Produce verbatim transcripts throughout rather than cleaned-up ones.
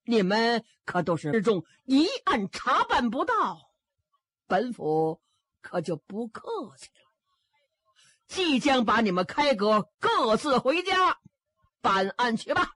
你们可都是中一案查办不到，本府可就不客气了，即将把你们开革，各自回家办案去吧。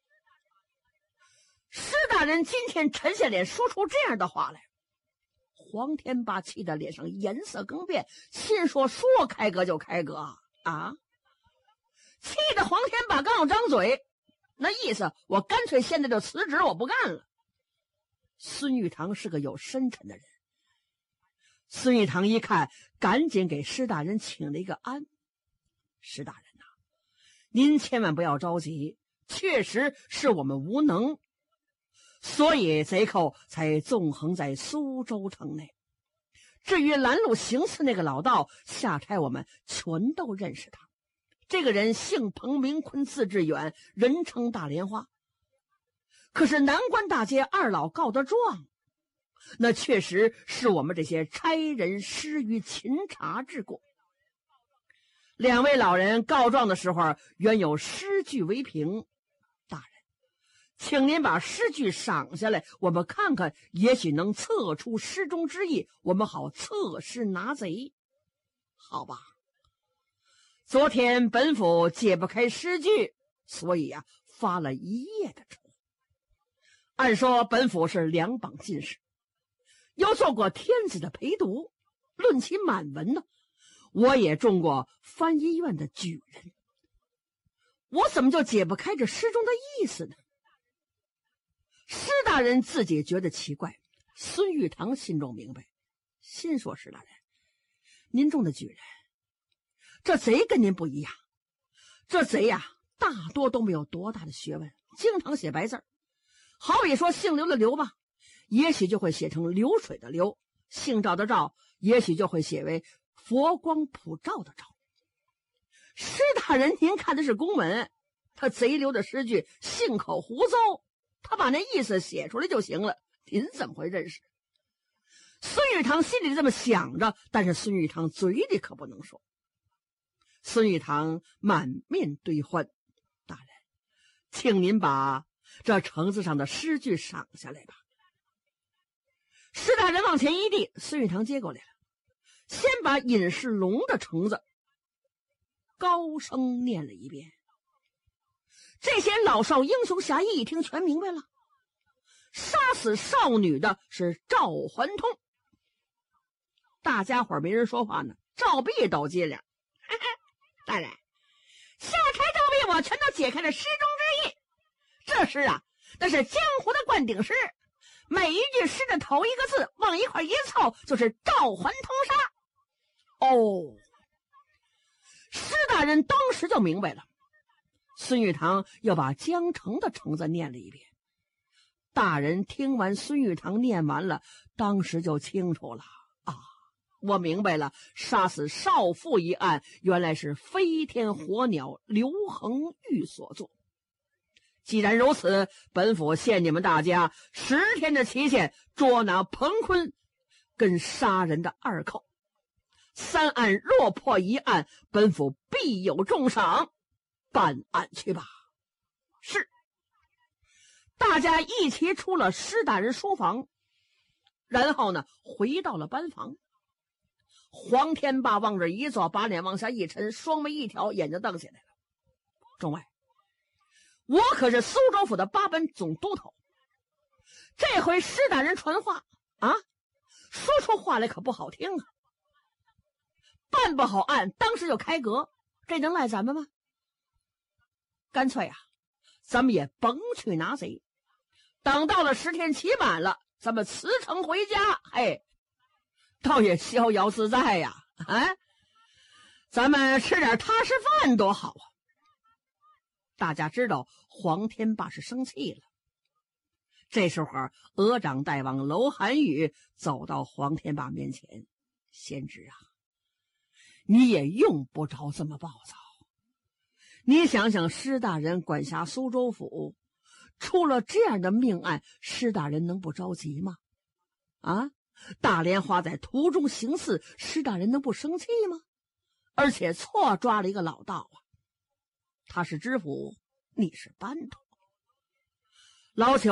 施大人今天沉下脸说出这样的话来，黄天霸气得脸上颜色更变，心说说开革就开革啊！气得黄天霸刚要张嘴，那意思我干脆现在就辞职，我不干了。孙玉堂是个有深沉的人，孙玉堂一看，赶紧给施大人请了一个安。施大人呐、啊，您千万不要着急，确实是我们无能，所以贼寇才纵横在苏州城内。至于拦路行刺那个老道，下差我们全都认识他。这个人姓彭，名坤，字志远，人称大莲花。可是南关大街二老告的状，那确实是我们这些差人失于勤察之过。两位老人告状的时候，原有诗句为凭，大人，请您把诗句赏下来，我们看看，也许能测出诗中之意，我们好测诗拿贼。好吧，昨天本府解不开诗句，所以啊，发了一夜的愁。按说本府是两榜进士，又做过天子的陪读，论起满文呢，我也中过翻译院的举人，我怎么就解不开这诗中的意思呢？施大人自己觉得奇怪，孙玉堂心中明白，心说施大人，您中的举人，这贼跟您不一样，这贼呀、啊，大多都没有多大的学问，经常写白字儿。好比说姓刘的刘吧，也许就会写成流水的流；姓赵的赵，也许就会写为佛光普照的照。施大人您看的是公文，他贼流的诗句信口胡诌，他把那意思写出来就行了，您怎么会认识？孙玉堂心里这么想着，但是孙玉堂嘴里可不能说。孙玉堂满面堆欢，大人，请您把这橙子上的诗句赏下来吧。施大人往前一递，孙玉堂接过来了，先把尹世龙的橙子高声念了一遍。这些老少英雄侠义一听全明白了，杀死少女的是赵环通。大家伙没人说话呢，赵壁都接了，嘿嘿，大人，下差赵壁我全都解开了诗中之意。这诗啊，那是江湖的灌顶诗，每一句诗的头一个字往一块一凑，就是赵环通杀。哦，施大人当时就明白了。孙玉堂又把江城的橙子念了一遍。大人听完孙玉堂念完了，当时就清楚了啊，我明白了，杀死少妇一案原来是飞天火鸟刘恒玉所做。既然如此，本府限你们大家十天的期限，捉拿彭坤跟杀人的二寇。三案若破一案，本府必有重赏。办案去吧。是。大家一齐出了施大人书房，然后呢，回到了班房。黄天霸往这一坐，把脸往下一沉，双眉一挑，眼睛瞪起来了。众位，我可是苏州府的八本总督头，这回施大人传话啊，说出话来可不好听啊。办不好案，当时就开革，这能赖咱们吗？干脆啊，咱们也甭去拿贼，等到了十天期满了，咱们辞呈回家，嘿，倒也逍遥自在呀！啊，咱们吃点踏实饭多好啊！大家知道黄天霸是生气了。这时候，额长大王楼寒雨走到黄天霸面前：“贤侄啊，你也用不着这么暴躁。你想想，施大人管辖苏州府，出了这样的命案，施大人能不着急吗？啊，大莲花在途中行刺，施大人能不生气吗？而且错抓了一个老道啊，他是知府，你是班头，老朽